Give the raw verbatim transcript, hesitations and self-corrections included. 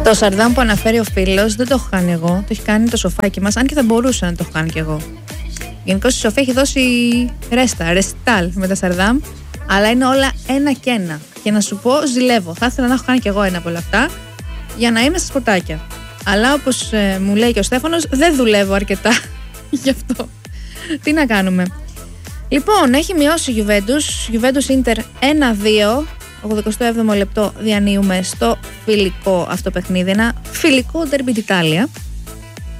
Το Σαρδάμ που αναφέρει ο φίλος δεν το έχω κάνει εγώ. Το έχει κάνει το σοφάκι μας, αν και θα μπορούσα να το έχω κάνει κι εγώ. Γενικώς η Σοφία έχει δώσει ρέστα, ρεστάλ με τα Σαρδάμ, αλλά είναι όλα ένα και ένα. Και να σου πω, ζηλεύω. Θα ήθελα να έχω κάνει κι εγώ ένα από όλα αυτά για να είμαι στα σποτάκια. Αλλά όπως ε, μου λέει και ο Στέφανος, δεν δουλεύω αρκετά γι' αυτό. Τι να κάνουμε. Λοιπόν, έχει μειώσει η Juventus. Juventus Inter ένα δύο. ογδοηκοστό έβδομο λεπτό διανύουμε στο φιλικό αυτό παιχνίδι. Ένα φιλικό Derby d'Italia.